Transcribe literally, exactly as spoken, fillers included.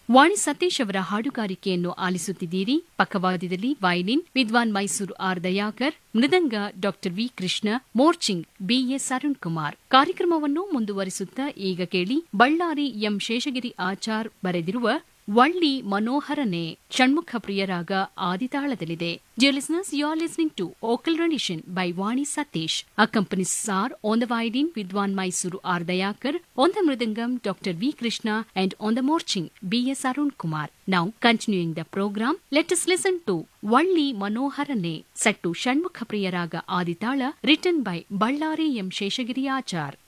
ವಾಣಿ ಸತೀಶ್ ಅವರ ಹಾಡುಗಾರಿಕೆಯನ್ನು ಆಲಿಸುತ್ತಿದ್ದೀರಿ. ಪಕ್ಕವಾದ್ಯದಲ್ಲಿ ವಯಲಿನ್ ವಿದ್ವಾನ್ ಮೈಸೂರು ಆರ್ ದಯಾಕರ್, ಮೃದಂಗ ಡಾ ವಿ ಕೃಷ್ಣ, ಮೋರ್ಚಿಂಗ್ ಬಿಎಸ್ ಅರುಣ್ ಕುಮಾರ್. ಕಾರ್ಯಕ್ರಮವನ್ನು ಮುಂದುವರಿಸುತ್ತಾ ಈಗ ಕೇಳಿ ಬಳ್ಳಾರಿ ಎಂ ಶೇಷಗಿರಿ ಆಚಾರ್ ಬರೆದಿರುವ Valli ಮನೋಹರನೆ Shanmukha ಪ್ರಿಯರಾಗ ಆದಿತಾಳದಲ್ಲಿದೆ. Dear listeners, you are listening to Vocal Rendition by Vani Satish. Accompanies are on the violin Vidwan Mysuru R. Dayakar, on the mridangam Doctor V. Krishna, and on the morching B. S. Arun Kumar. Now, continuing the program, let us listen to Valli Manoharane, set to Shanmukha Priyaraga Aditala, written by Ballari M. Sheshagiri Achar.